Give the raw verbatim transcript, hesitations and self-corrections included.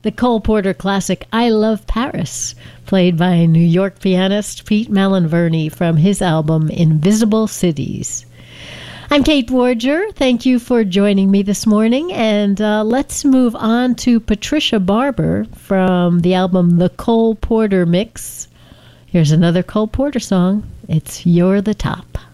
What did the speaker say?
the Cole Porter classic I Love Paris, played by New York pianist Pete Malinverni from his album Invisible Cities. I'm Kate Warger. Thank you for joining me this morning, and uh, let's move on to Patricia Barber from the album The Cole Porter Mix. Here's another Cole Porter song. It's You're the Top.